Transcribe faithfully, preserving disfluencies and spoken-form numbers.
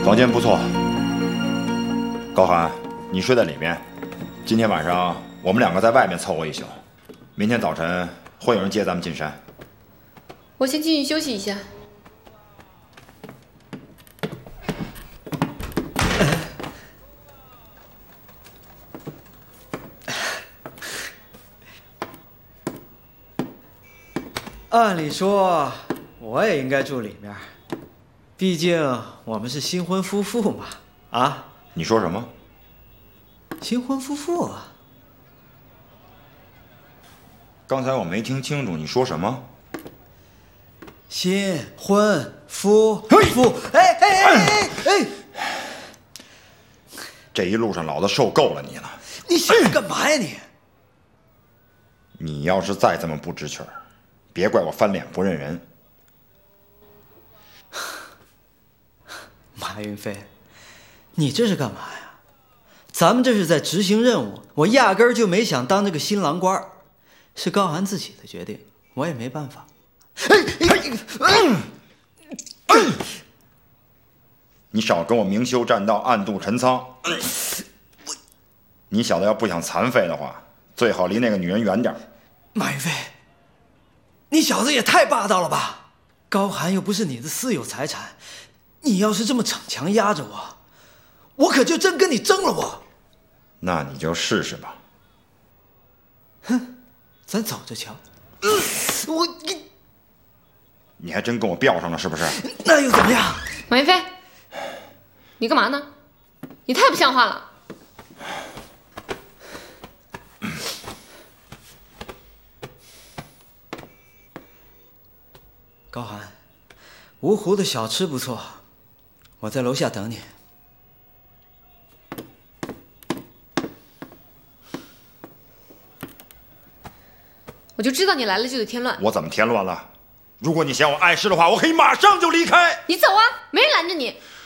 房间不错。高寒，你睡在里面。今天晚上我们两个在外面凑合一宿，明天早晨会有人接咱们进山。 我先进去休息一下。 按理说，我也应该住里面，毕竟我们是新婚夫妇嘛。啊？ 你说什么？ 新婚夫妇啊？ 刚才我没听清楚你说什么。 新婚夫妇，哎哎哎哎哎！ 这一路上老子受够了你了。 你想干嘛呀你？ 你要是再这么不知趣儿，别怪我翻脸不认人。 马云飞，你这是干嘛呀？咱们这是在执行任务，我压根儿就没想当这个新郎官，是高寒自己的决定，我也没办法。 你少跟我明修栈道，暗度陈仓。你小子要不想残废的话，最好离那个女人远点。 马云飞，你小子也太霸道了吧！高寒又不是你的私有财产，你要是这么逞强压着我，我可就真跟你争了我。 那你就试试吧。 哼，咱走着瞧。我你， 你还真跟我飙上了是不是？ 那又怎么样？ 马云飞，你干嘛呢？你太不像话了。 高寒，芜湖的小吃不错，我在楼下等你。 我就知道你来了就得添乱。 我怎么添乱了？如果你嫌我碍事的话，我可以马上就离开。 你走啊，没人拦着你。